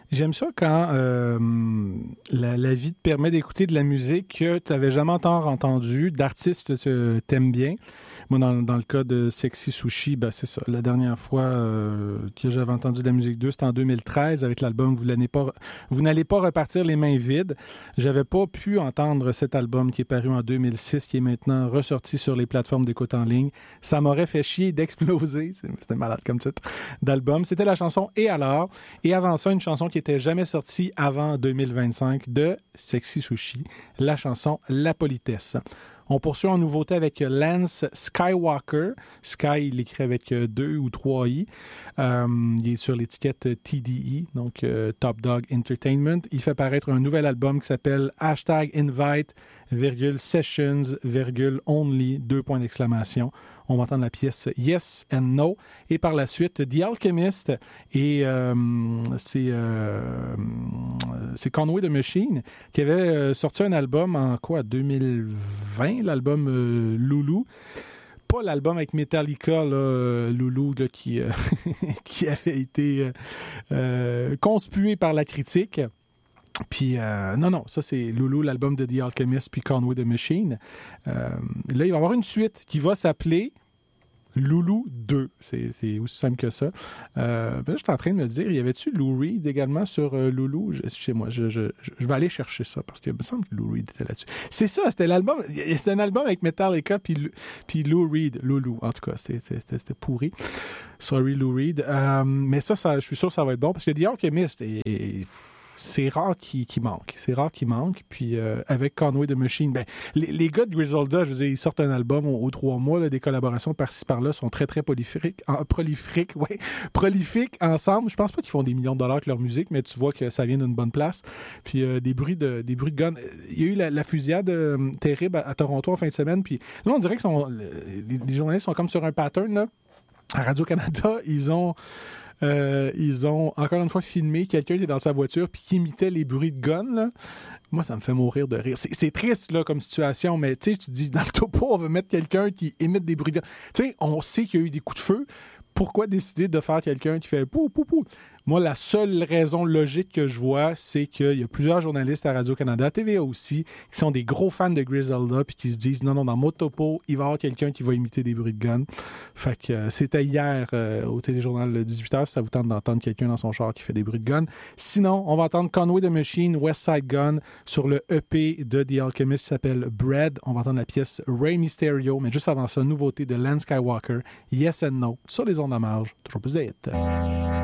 J'aime ça quand la vie te permet d'écouter de la musique que tu n'avais jamais encore entendue, d'artistes que t'aimes bien. Moi, dans le cas de Sexy Sushi, ben c'est ça. La dernière fois que j'avais entendu de la musique d'eux, c'était en 2013 avec l'album Vous n'allez pas repartir les mains vides. J'avais pas pu entendre cet album qui est paru en 2006, qui est maintenant ressorti sur les plateformes d'écoute en ligne. Ça m'aurait fait chier d'exploser. C'était malade comme titre d'album. C'était la chanson Et alors? Et avant ça, une chanson qui était jamais sortie avant 2025 de Sexy Sushi, la chanson La Politesse. On poursuit en nouveauté avec Lance Skywalker. Sky, il l'écrit avec 2 ou 3 i. Il est sur l'étiquette TDE, donc Top Dog Entertainment. Il fait paraître un nouvel album qui s'appelle #Invite, Sessions, Only, 2 points d'exclamation. On va entendre la pièce Yes and No. Et par la suite, The Alchemist. Et c'est Conway the Machine qui avait sorti un album en 2020, l'album Loulou. Pas l'album avec Metallica, là, Loulou, là, qui avait été conspué par la critique. Puis, non, ça c'est Loulou, l'album de The Alchemist, puis Conway the Machine. Là, il va y avoir une suite qui va s'appeler Loulou 2. C'est aussi simple que ça. Là, je suis en train de me dire, y avait-tu Lou Reed également sur Loulou? Chez moi, je vais aller chercher ça parce qu'il me semble que Lou Reed était là-dessus. C'est ça, c'était l'album. C'était un album avec Metallica puis Lou Reed. Loulou, en tout cas, c'était pourri. Sorry, Lou Reed. Mais ça, je suis sûr que ça va être bon parce que The Alchemist c'est rare qu'il manque. C'est rare qu'il manque. Puis avec Conway the Machine, ben, les gars de Griselda, je veux dire, ils sortent un album aux 3 mois, là, des collaborations par-ci par-là sont très, très prolifiques ensemble. Je pense pas qu'ils font des millions de dollars avec leur musique, mais tu vois que ça vient d'une bonne place. Puis des bruits de guns. Il y a eu la fusillade terrible à Toronto en fin de semaine. Puis là, on dirait que les journalistes sont comme sur un pattern, là. À Radio-Canada, ils ont encore une fois filmé quelqu'un qui est dans sa voiture puis qui imitait les bruits de gun, là. Moi, ça me fait mourir de rire. C'est triste, là, comme situation, mais tu sais, tu te dis, dans le topo, on veut mettre quelqu'un qui imite des bruits de gun. Tu sais, on sait qu'il y a eu des coups de feu. Pourquoi décider de faire quelqu'un qui fait pou, pou, pou? Moi, la seule raison logique que je vois, c'est qu'il y a plusieurs journalistes à Radio-Canada, à TVA aussi, qui sont des gros fans de Griselda puis qui se disent, non, dans mon topo, il va y avoir quelqu'un qui va imiter des bruits de gun. Fait que c'était hier au téléjournal 18h, si ça vous tente d'entendre quelqu'un dans son char qui fait des bruits de gun. Sinon, on va entendre Conway the Machine, West Side Gun, sur le EP de The Alchemist qui s'appelle Bread. On va entendre la pièce Rey Mysterio, mais juste avant ça, nouveauté de Lance Skywalker, Yes and No, sur les ondes à marge. Toujours plus de hits.